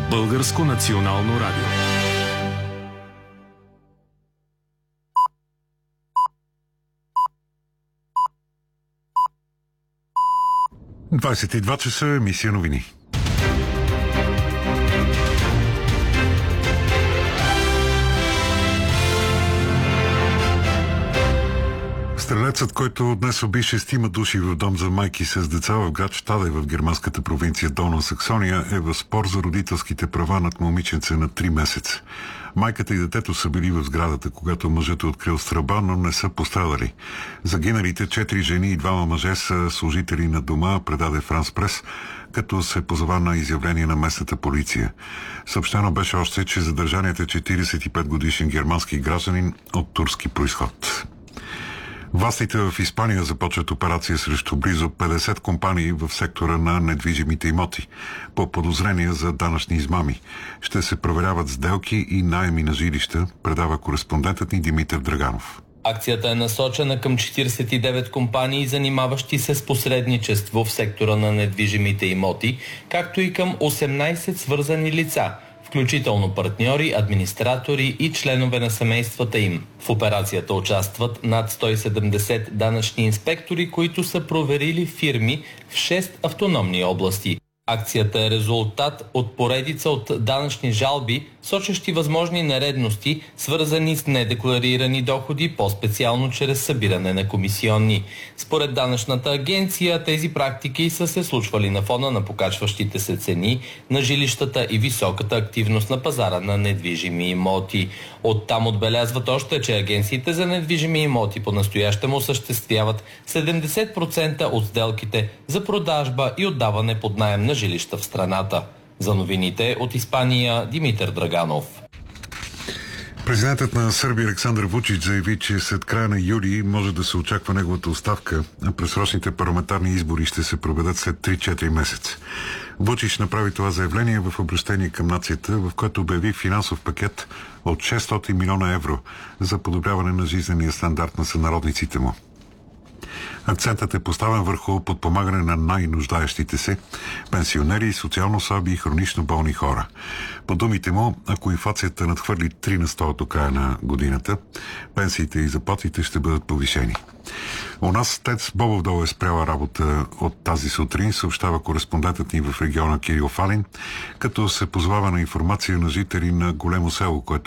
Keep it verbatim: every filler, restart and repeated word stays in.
Българско национално радио. двадесет и два часа, емисия новини. Стрелецът, който днес уби шестима души в дом за майки с деца в град Щаде в германската провинция Долна Саксония, е в спор за родителските права над момиченце на три месеца. Майката и детето са били в сградата, когато мъжът е открил стрелба, но не са пострадали. Загиналите четири жени и двама мъже са служители на дома, предаде Франс Прес, като се позова на изявление на местната полиция. Съобщено беше още, че задържаният е четиридесет и пет годишен германски гражданин от турски произход. Властите в Испания започват операция срещу близо петдесет компании в сектора на недвижимите имоти по подозрения за данъчни измами. Ще се проверяват сделки и наеми на жилища, предава кореспондентът ни Димитър Драганов. Акцията е насочена към четиридесет и девет компании, занимаващи се с посредничество в сектора на недвижимите имоти, както и към осемнадесет свързани лица, включително партньори, администратори и членове на семействата им. В операцията участват над сто и седемдесет данъчни инспектори, които са проверили фирми в шест автономни области. Акцията е резултат от поредица от данъчни жалби, сочещи възможни нередности, свързани с недекларирани доходи, по-специално чрез събиране на комисионни. Според данъчната агенция, тези практики са се случвали на фона на покачващите се цени на жилищата и високата активност на пазара на недвижими имоти. Оттам отбелязват още, че агенциите за недвижими имоти по-настоящем осъществяват седемдесет процента от сделките за продажба и отдаване под наем на жилища в страната. За новините от Испания, Димитър Драганов. Президентът на Сърбия Александър Вучич заяви, че след края на юли може да се очаква неговата оставка, а предсрочните парламентарни избори ще се проведат след три-четири месеца. Вучич направи това заявление в обръщение към нацията, в което обяви финансов пакет от шестстотин милиона евро за подобряване на жизнения стандарт на сънародниците му. Акцентът е поставен върху подпомагане на най-нуждаещите се, пенсионери, социално слаби и хронично болни хора. По думите му, ако инфлацията надхвърли три на сто до края на годината, пенсиите и заплатите ще бъдат повишени. У нас ТЕЦ Бобов дол е спряла работа от тази сутрин, съобщава кореспондентът ни в региона Кирил Фалин, като се позовава на информация на жители на Големо село, което